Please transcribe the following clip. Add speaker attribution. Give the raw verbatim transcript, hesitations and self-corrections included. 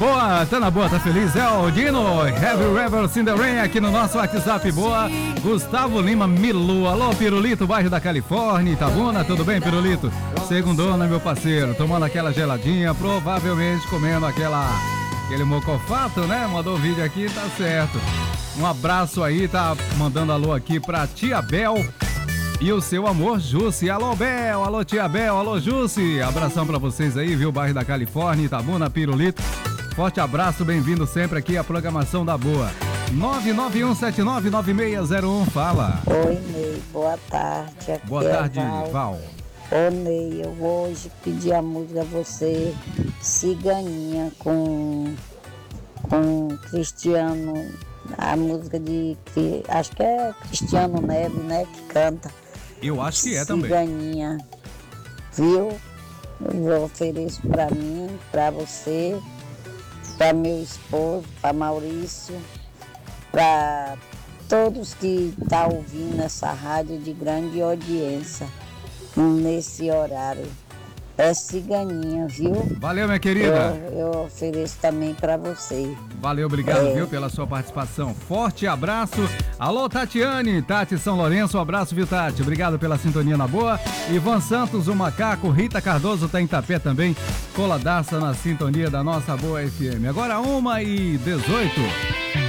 Speaker 1: boa, tá na boa, tá feliz? É o Dino, Heavy Rebels in the Rain aqui no nosso WhatsApp, boa. Gustavo Lima Milu, alô Pirulito, bairro da Califórnia, Itabuna, tudo bem, Pirulito? Segundona, meu parceiro, tomando aquela geladinha, provavelmente comendo aquela, aquele mocofato, né? Mandou vídeo aqui, tá certo. Um abraço aí, tá mandando alô aqui pra Tia Bel e o seu amor Jussi. Alô Bel, alô Tia Bel, alô Jussi. Abração pra vocês aí, viu? Bairro da Califórnia, Itabuna, Pirulito. Forte abraço, bem-vindo sempre aqui à programação da Boa. nove nove um sete nove nove seis zero um, fala.
Speaker 2: Oi, Ney, boa tarde. Aqui
Speaker 1: boa
Speaker 2: é
Speaker 1: tarde, Val. Val.
Speaker 2: Ô, Ney, eu vou hoje pedir a música a você, Ciganinha, com, com Cristiano, a música de, acho que é Cristiano Neves, né, que canta.
Speaker 1: Eu acho que é também.
Speaker 2: Ciganinha, viu? Eu ofereço pra mim, pra você, pra meu esposo, pra Maurício, pra todos que estão tá ouvindo essa rádio de grande audiência nesse horário. É Ciganinha, viu?
Speaker 1: Valeu, minha querida.
Speaker 2: Eu, eu ofereço também para você.
Speaker 1: Valeu, obrigado,
Speaker 2: é.
Speaker 1: viu, pela sua participação. Forte abraço. Alô, Tatiane, Tati São Lourenço, um abraço, viu, Tati? Obrigado pela sintonia na boa. Ivan Santos, o Macaco, Rita Cardoso tá em Itapé também, coladaça na sintonia da nossa Boa F M. Agora uma e dezoito.